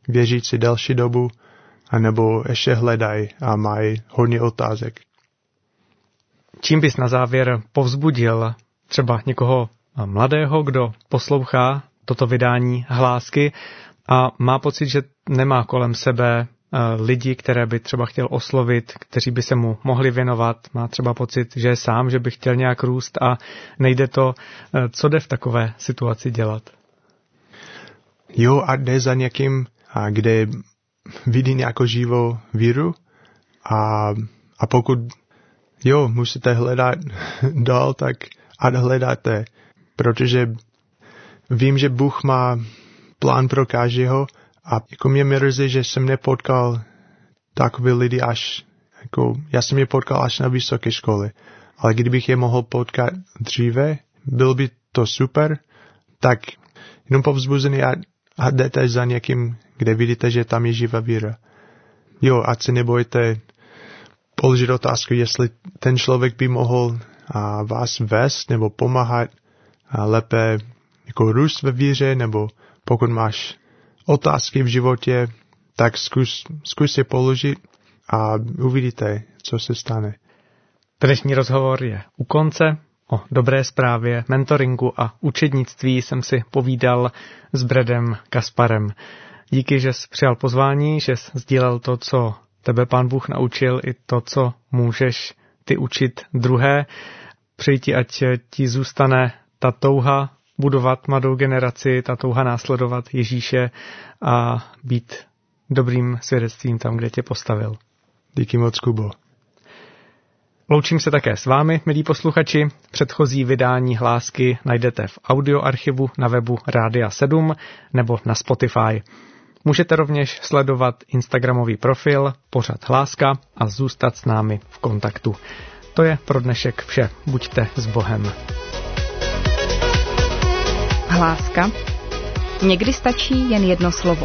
věřící delší dobu, anebo ještě hledají a mají hodně otázek. Čím bys na závěr povzbudil třeba někoho mladého, kdo poslouchá toto vydání Hlásky a má pocit, že nemá kolem sebe lidi, které by třeba chtěl oslovit, kteří by se mu mohli věnovat, má třeba pocit, že je sám, že by chtěl nějak růst a nejde to, co jde v takové situaci dělat? Jo, a jde za někým, kde vidí nějakou živou víru a pokud musíte hledat dál, tak ať hledáte, protože vím, že Bůh má plán pro každého a jako mě mrzí, že jsem nepotkal takové lidi já jsem je potkal až na vysoké škole, ale kdybych je mohl potkat dříve, byl by to super, tak jenom povzbuzený a jdete za někým, kde vidíte, že tam je živá víra. Jo, ať se nebojte položit otázku, jestli ten člověk by mohl vás vést nebo pomáhat lépe jako růst ve víře, nebo pokud máš otázky v životě, tak zkus je položit a uvidíte, co se stane. Dnešní rozhovor je u konce. O dobré zprávě, mentoringu a učednictví jsem si povídal s Bradem Kasparem. Díky, že jsi přijal pozvání, že jsi sdílel to, co tebe Pán Bůh naučil, i to, co můžeš ty učit druhé. Přeji ti, ať ti zůstane ta touha budovat mladou generaci, ta touha následovat Ježíše a být dobrým svědectvím tam, kde tě postavil. Díky moc, Kubo. Loučím se také s vámi, milí posluchači. Předchozí vydání Hlásky najdete v audioarchivu na webu Rádia 7 nebo na Spotify. Můžete rovněž sledovat instagramový profil Pořad Hláska a zůstat s námi v kontaktu. To je pro dnešek vše. Buďte s Bohem. Hláska. Někdy stačí jen jedno slovo.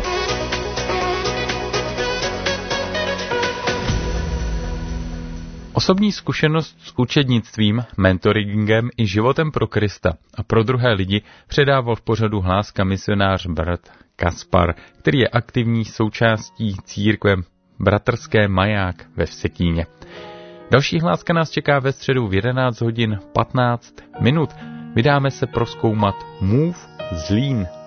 Osobní zkušenost s učednictvím, mentoringem i životem pro Krista a pro druhé lidi předával v pořadu Hláska misionář Brad Kaspar, který je aktivní součástí církve Bratrské Maják ve Vsetíně. Další Hláska nás čeká ve středu v 11 hodin 15 minut. Vydáme se prozkoumat Move Zlín.